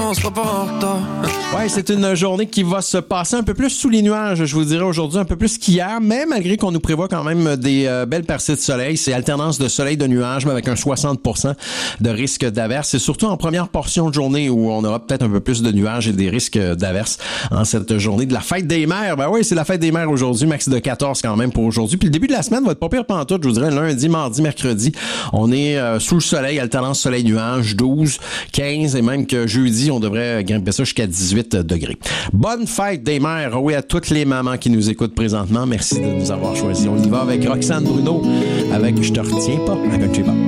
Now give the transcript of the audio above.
on sera pas en retard. Ouais, c'est une journée qui va se passer un peu plus sous les nuages, je vous dirais aujourd'hui, un peu plus qu'hier, mais malgré qu'on nous prévoit quand même des belles percées de soleil, c'est alternance de soleil de nuages, mais avec un 60% de risque d'averse. C'est surtout en première portion de journée où on aura peut-être un peu plus de nuages et des risques d'averse en cette journée de la fête des mères. Ben oui, c'est la fête des mères aujourd'hui, max de 14 quand même pour aujourd'hui. Puis le début de la semaine va être pas pire pantoute, je vous dirais, lundi, mardi, mercredi. On est sous le soleil, alternance soleil-nuage, 12, 15 et même que jeudi, on devrait grimper ça jusqu'à 18 degrés. Bonne fête des mères, oui, à toutes les mamans qui nous écoutent présentement. Merci de nous avoir choisis. On y va avec Roxane Bruno, avec Je te retiens pas, avec un